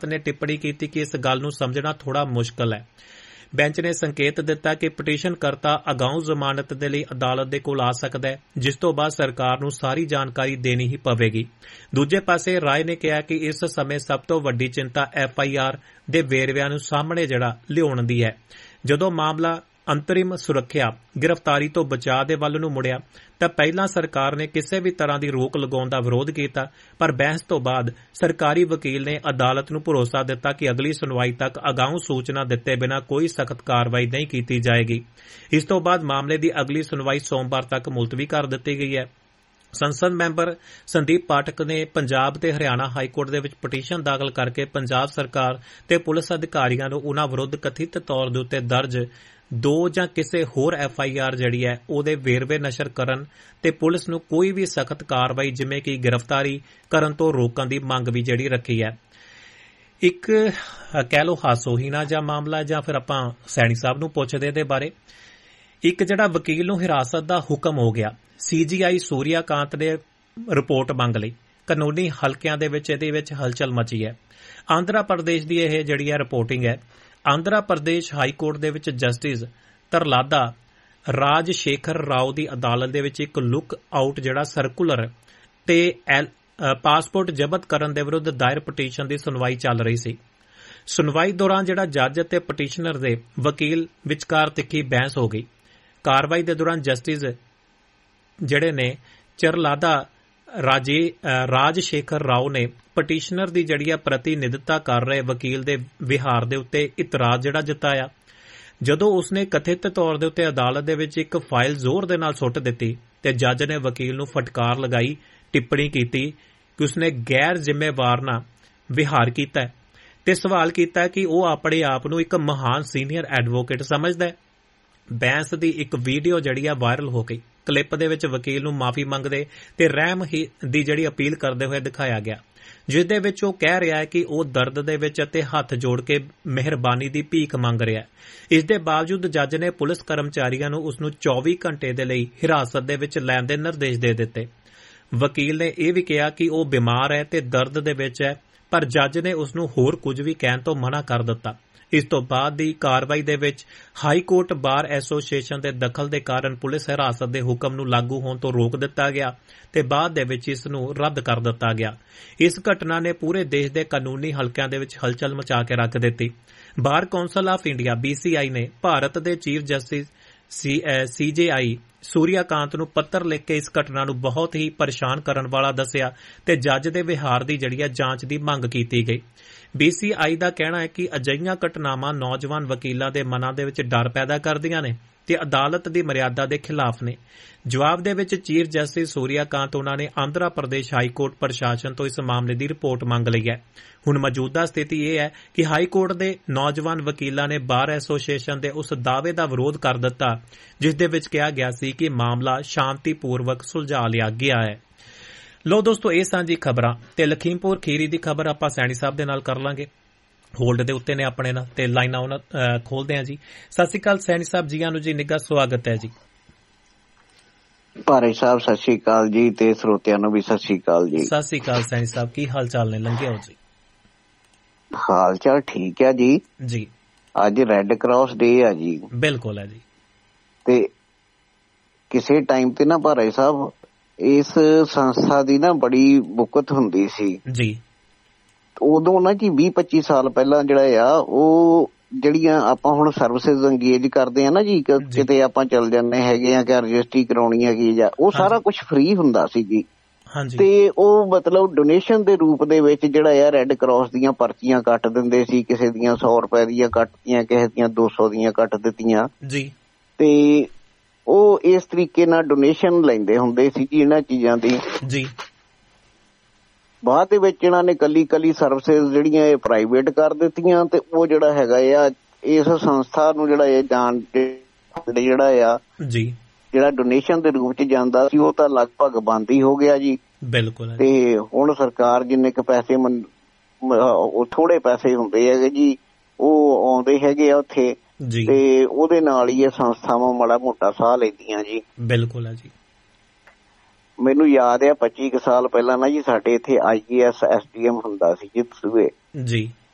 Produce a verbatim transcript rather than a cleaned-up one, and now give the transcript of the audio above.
अदालत ने टिप्पणी की कि इस गल नूं समझना थोड़ा मुश्किल है। बेंच ने संकेत दिता कि पटिशनकर्ता अगाऊ जमानत दे लई अदालत दे कोल आ सकदा है, जिस तो बाद सरकार नूं सारी जानकारी देनी ही पवेगी। दूजे पासे राय ने कहा कि इस समय सब तो वड्डी चिंता एफ आई आर दे वेरविਆਂ नूं सामणे जिहड़ा लिआउण दी है। जदों मामला अंतरिम सुरक्षा गिरफ्तारी तो बचाव दे वल नूं मुड़िया तां पहलां सरकार ने किसी भी तरह की रोक लगाउण दा विरोध कीता, पर बहस तो बाद सरकारी वकील ने अदालत नूं भरोसा दिता कि अगली सुनवाई तक अगाऊ सूचना दिते बिना कोई सख्त कार्रवाई नहीं की जाएगी। इस तो बाद मामले की अगली सुनवाई सोमवार तक मुलतवी कर दी गई है। संसद मैंबर संदीप पाठक ने पंजाब ते हरियाणा हाईकोर्ट दे विच पटिशन दाखल करके पंजाब सरकार ते पुलिस अधिकारियों नूं उन्हां विरुद्ध कथित तौर दे उत्ते दर्ज दो जां किसी होर एफ आई आर जिहड़ी है उहदे वेरवे नशर करन ते पुलिस नूं कोई भी सख्त कार्रवाई जिवें कि गिरफ्तारी करन तो रोकण दी मंग भी जिहड़ी रखी है। एक कह लो हासोहीना जा मामला जां फिर आपां सैनी साहब नूं पुछदे दे बारे। एक जिहड़ा वकील नूं हिरासत दा हुक्म हो गया, सी जी आई सूर्याकांत ने रिपोर्ट मंग लई। कानूनी हलकिਆਂ ਦੇ ਵਿੱਚ ਇਹਦੇ ਵਿੱਚ हलचल मची है। आंध्रा प्रदेश ਦੀ ਇਹ ਜਿਹੜੀ ਹੈ ਰਿਪੋर्टिंग है। आंध्रा प्रदेश हाई कोर्ट ਦੇ ਵਿੱਚ जस्टिस ਤਰਲਾਦਾ ਰਾਜ ਸ਼ੇਖਰ ਰਾਓ ਦੀ ਅਦਾਲਤ ਦੇ ਵਿੱਚ ਇੱਕ ਲੁੱਕ ਆਊਟ ਜਿਹੜਾ ਸਰਕੂਲਰ ਤੇ ਪਾਸਪੋਰਟ ਜ਼ਬਤ ਕਰਨ ਦੇ ਵਿਰੁੱਧ ਦਾਇਰ ਪਟੀਸ਼ਨ ਦੀ ਸੁਣਵਾਈ ਚੱਲ ਰਹੀ ਸੀ। ਸੁਣਵਾਈ ਦੌਰਾਨ ਜਿਹੜਾ ਜੱਜ ਅਤੇ ਪਟੀਸ਼ਨਰ ਦੇ ਵਕੀਲ ਵਿਚਕਾਰ ਤਿੱਖੀ ਬਹਿਸ ਹੋ ਗਈ। ਕਾਰਵਾਈ ਦੇ ਦੌਰਾਨ ਜਸਟਿਸ ਜਿਹੜੇ ਨੇ ਚਰਲਾਦਾ ਰਾਜੇ ਰਾਜ ਸ਼ੇਖਰ ਰਾਓ ਨੇ ਪਟੀਸ਼ਨਰ ਦੀ ਜਿਹੜੀ ਆ ਪ੍ਰਤੀਨਿਧਤਾ ਕਰ ਰਹੇ ਵਕੀਲ ਦੇ ਵਿਹਾਰ ਦੇ ਉੱਤੇ ਇਤਰਾਜ਼ ਜਿਹੜਾ ਜਤਾਇਆ। ਜਦੋਂ ਉਸਨੇ ਕਥਿਤ ਤੌਰ ਦੇ ਉੱਤੇ ਅਦਾਲਤ ਦੇ ਵਿੱਚ ਇੱਕ ਫਾਈਲ ਜ਼ੋਰ ਦੇ ਨਾਲ ਸੁੱਟ ਦਿੱਤੀ ਤੇ ਜੱਜ ਨੇ ਵਕੀਲ ਨੂੰ ਫਟਕਾਰ ਲਗਾਈ, ਟਿੱਪਣੀ ਕੀਤੀ ਕਿ ਉਸਨੇ ਗੈਰ ਜ਼ਿੰਮੇਵਾਰ ਨਾਲ ਵਿਹਾਰ ਕੀਤਾ ਤੇ ਸਵਾਲ ਕੀਤਾ ਕਿ ਉਹ ਆਪਣੇ ਆਪ ਨੂੰ ਇੱਕ ਮਹਾਨ ਸੀਨੀਅਰ ਐਡਵੋਕੇਟ ਸਮਝਦਾ ਹੈ। ਬਹਿਸ ਦੀ ਇੱਕ ਵੀਡੀਓ ਜਿਹੜੀ ਆ ਵਾਇਰਲ ਹੋ ਗਈ। ਕਲਿੱਪ ਦੇ ਵਿੱਚ ਵਕੀਲ ਨੂੰ ਮਾਫੀ ਮੰਗਦੇ ਤੇ ਰਹਿਮ ਦੀ ਜਿਹੜੀ ਅਪੀਲ ਕਰਦੇ ਹੋਏ ਦਿਖਾਇਆ ਗਿਆ, ਜਿਸ ਦੇ ਵਿੱਚ ਉਹ ਕਹਿ ਰਿਹਾ ਹੈ ਕਿ ਉਹ ਦਰਦ ਦੇ ਵਿੱਚ ਅਤੇ ਹੱਥ ਜੋੜ ਕੇ ਮਿਹਰਬਾਨੀ ਦੀ ਭੀਖ ਮੰਗ ਰਿਹਾ ਹੈ। ਇਸ ਦੇ ਬਾਵਜੂਦ ਜੱਜ ਨੇ ਪੁਲਿਸ ਕਰਮਚਾਰੀਆਂ ਨੂੰ ਉਸ ਨੂੰ ਚੌਵੀ ਘੰਟੇ ਦੇ ਲਈ ਹਿਰਾਸਤ ਦੇ ਵਿੱਚ ਲੈਣ ਦੇ ਨਿਰਦੇਸ਼ ਦੇ ਦਿੱਤੇ। ਵਕੀਲ ਨੇ ਇਹ ਵੀ ਕਿਹਾ ਕਿ ਉਹ ਬਿਮਾਰ ਹੈ ਤੇ ਦਰਦ ਦੇ ਵਿੱਚ ਹੈ, ਪਰ ਜੱਜ ਨੇ ਉਸ ਨੂੰ ਹੋਰ ਕੁਝ ਵੀ ਕਹਿਣ ਤੋਂ ਮਨਾ ਕਰ ਦਿੱਤਾ। ਇਸ ਤੋਂ ਬਾਅਦ ਦੀ ਕਾਰਵਾਈ ਦੇ ਵਿੱਚ ਹਾਈ ਕੋਰਟ ਬਾਰ ਐਸੋਸੀਏਸ਼ਨ ਦੇ ਦਖਲ ਦੇ ਕਾਰਨ ਪੁਲਿਸ ਹਿਰਾਸਤ ਦੇ ਹੁਕਮ ਨੂੰ ਲਾਗੂ ਹੋਣ ਤੋਂ ਰੋਕ ਦਿੱਤਾ ਗਿਆ ਤੇ ਬਾਅਦ ਦੇ ਵਿੱਚ ਇਸ ਨੂੰ ਰੱਦ ਕਰ ਦਿੱਤਾ ਗਿਆ। ਇਸ ਘਟਨਾ ਨੇ ਪੂਰੇ ਦੇਸ਼ ਦੇ ਕਾਨੂੰਨੀ ਹਲਕਿਆਂ ਦੇ ਵਿੱਚ ਹਲਚਲ ਮਚਾ ਕੇ ਰੱਖ ਦਿੱਤੀ। ਬਾਰ council of India B C ਆਈ ਨੇ ਭਾਰਤ ਦੇ ਚੀਫ ਜਸਟਿਸ ਸੀ ਜੇ ਆਈ ਸੂਰਿਆਕਾਂਤ ਨੂੰ ਪੱਤਰ ਲਿਖ ਕੇ ਇਸ ਘਟਨਾ ਨੂੰ ਬਹੁਤ ਹੀ ਪਰੇਸ਼ਾਨ ਕਰਨ ਵਾਲਾ ਦੱਸਿਆ ਤੇ ਜੱਜ ਦੇ ਵਿਹਾਰ ਦੀ ਜਿਹੜੀ ਜਾਂਚ ਦੀ ਮੰਗ ਕੀਤੀ ਗਈ। ਬੀ ਸੀ ਆਈ ਦਾ ਕਹਿਣਾ ਹੈ ਕਿ ਅਜਿਹੀਆਂ ਘਟਨਾਵਾਂ ਨੌਜਵਾਨ ਵਕੀਲਾਂ ਦੇ ਮਨਾਂ ਦੇ ਵਿੱਚ ਡਰ ਪੈਦਾ ਕਰਦੀਆਂ ਨੇ ਤੇ ਅਦਾਲਤ ਦੀ ਮਰਿਆਦਾ ਦੇ ਖਿਲਾਫ ਨੇ। ਜਵਾਬ ਦੇ ਵਿੱਚ ਚੀਫ ਜਸਟਿਸ ਸੂਰਿਆਕਾਂਤ ਉਹਨਾਂ ਨੇ ਆਂਧਰਾ ਪ੍ਰਦੇਸ਼ ਹਾਈ ਕੋਰਟ ਪ੍ਰਸ਼ਾਸਨ ਤੋਂ ਇਸ ਮਾਮਲੇ ਦੀ ਰਿਪੋਰਟ ਮੰਗ ਲਈ ਹੈ। ਹੁਣ ਮੌਜੂਦਾ ਸਥਿਤੀ ਇਹ ਹੈ ਕਿ ਹਾਈ ਕੋਰਟ ਦੇ ਨੌਜਵਾਨ ਵਕੀਲਾਂ ਨੇ ਬਾਰ ਐਸੋਸੀਏਸ਼ਨ ਦੇ ਉਸ ਦਾਅਵੇ ਦਾ ਵਿਰੋਧ ਕਰ ਦਿੱਤਾ ਜਿਸ ਦੇ ਵਿੱਚ ਕਿਹਾ ਗਿਆ ਸੀ ਕਿ ਮਾਮਲਾ ਸ਼ਾਂਤੀਪੂਰਵਕ ਸੁਲਝਾ ਲਿਆ ਗਿਆ ਹੈ। ਲੋ ਦੋਸਤੋ, ਇਹ ਸਾਂਝੀ ਖਬਰਾਂ ਤੇ ਲਖੀਮਪੁਰ ਖੀਰੀ ਦੀ ਖਬਰ ਆਪਾਂ ਸੈਣੀ ਸਾਹਿਬ ਦੇ ਨਾਲ ਕਰ ਲਾਂਗੇ। ਹੋਲਡ ਦੇ ਉੱਤੇ ਨੇ ਆਪਣੇ ਨਾਲ ਤੇ ਲਾਈਨਾਂ ਉਹਨਾਂ ਖੋਲਦੇ ਆ ਜੀ। ਸਤਿ ਸ਼੍ਰੀ ਅਕਾਲ ਸੈਣੀ ਸਾਹਿਬ, ਜੀਆਂ ਨੂੰ ਜੀ ਨਿੱਘਾ ਸਵਾਗਤ ਹੈ ਜੀ। ਭਾਰੇ ਸਾਹਿਬ ਸਤਿ ਸ਼੍ਰੀ ਅਕਾਲ ਜੀ ਤੇ ਸਰੋਤਿਆਂ ਨੂੰ ਵੀ ਸਤਿ ਸ਼੍ਰੀ ਅਕਾਲ ਜੀ। ਸਤਿ ਸ਼੍ਰੀ ਅਕਾਲ ਸੈਣੀ ਸਾਹਿਬ, ਕੀ ਹਾਲ ਚਾਲ ਨੇ? ਲੰਘੇ ਹੋ ਜੀ? ਹਾਲ ਚਾਲ ਠੀਕ ਹੈ ਜੀ। ਜੀ ਅੱਜ ਰੈੱਡ ਕਰਾਸ ਡੇ ਆ ਜੀ। ਬਿਲਕੁਲ ਹੈ ਜੀ। ਤੇ ਕਿਸੇ ਟਾਈਮ ਤੇ ਨਾ ਭਾਰੇ ਸਾਹਿਬ ਇਸ ਸੰਸਥਾ ਦੀ ਨਾ ਬੜੀ ਬੁਕਤ ਹੁੰਦੀ ਸੀ ਜੀ। ਉਦੋਂ ਨਾ ਜੀ ਵੀਹ ਪੱਚੀ ਸਾਲ ਪਹਿਲਾਂ ਜਿਹੜਾ ਆ ਉਹ ਜਿਹੜੀਆਂ ਆਪਾਂ ਹੁਣ ਸਰਵਿਸਿਜ਼ ਅੰਗੇਜ ਕਰਦੇ ਆ ਨਾ ਜੀ, ਕਿਤੇ ਆਪਾਂ ਚੱਲ ਜਾਂਦੇ ਹੈਗੇ ਆ ਕਿ ਰਜਿਸਟਰੀ ਕਰਾਉਣੀ ਹੈਗੀ ਜਾਂ ਉਹ ਸਾਰਾ ਕੁਛ ਫ੍ਰੀ ਹੁੰਦਾ ਸੀ ਜੀ। ਤੇ ਉਹ ਮਤਲਬ ਡੋਨੇਸ਼ਨ ਦੇ ਰੂਪ ਦੇ ਵਿੱਚ ਜਿਹੜਾ ਆ ਰੈੱਡ ਕਰਾਸ ਦੀਆਂ ਪਰਚੀਆਂ ਕੱਟ ਦਿੰਦੇ ਸੀ। ਕਿਸੇ ਦੀਆਂ ਸੌ ਰੁਪਏ ਦੀਆਂ ਕੱਟਤੀਆਂ, ਕਿਸੇ ਦੀਆਂ ਦੋ ਸੌ ਦੀਆਂ ਕੱਟ ਦਿੱਤੀਆਂ ਜੀ। ਤੇ ਉਹ ਇਸ ਤਰੀਕੇ ਨਾਲ ਡੋਨੇਸ਼ਨ ਲੈਂਦੇ ਹੁੰਦੇ ਸੀ ਜੀ ਇਹਨਾਂ ਚੀਜ਼ਾਂ ਦੀ ਜੀ। ਬਾਅਦ ਦੇ ਵਿੱਚ ਇਹਨਾਂ ਨੇ ਕੱਲੀ ਕੱਲੀ ਸਰਵਿਸਿਜ਼ ਜਿਹੜੀਆਂ ਇਹ ਪ੍ਰਾਈਵੇਟ ਕਰ ਦਿੱਤੀਆਂ ਤੇ ਉਹ ਜਿਹੜਾ ਹੈਗਾ ਆ ਇਸ ਸੰਸਥਾ ਨੂੰ ਜਿਹੜਾ ਇਹ ਜਾਣ ਜਿਹੜਾ ਆ ਜੀ ਜਿਹੜਾ ਡੋਨੇਸ਼ਨ ਦੇ ਰੂਪ ਚ ਜਾਂਦਾ ਸੀ ਉਹ ਤਾਂ ਲਗਭਗ ਬੰਦ ਹੀ ਹੋ ਗਿਆ ਜੀ। ਬਿਲਕੁਲ। ਤੇ ਹੁਣ ਸਰਕਾਰ ਜਿੰਨੇ ਕੁ ਪੈਸੇ ਉਹ ਥੋੜੇ ਪੈਸੇ ਹੁੰਦੇ ਹੈਗੇ ਜੀ ਉਹ ਆਉਂਦੇ ਹੈਗੇ ਆ ਉੱਥੇ ਤੇ ਉਹਦੇ ਨਾਲ ਹੀ ਇਹ ਸੰਸਥਾਵਾਂ ਮਾੜਾ ਮੋਟਾ ਸਾਹ ਲੈਂਦੀਆਂ ਜੀ। ਬਿਲਕੁਲ ਹੈ ਜੀ। ਮੈਨੂੰ ਯਾਦ ਆ ਪੱਚੀ ਕੁ ਸਾਲ ਪਹਿਲਾਂ ਨਾ ਜੀ ਸਾਡੇ ਇੱਥੇ ਆਈ A S S D M ਹੁੰਦਾ ਸੀ ਜੀ ਦਸੂਏ ਜੀ।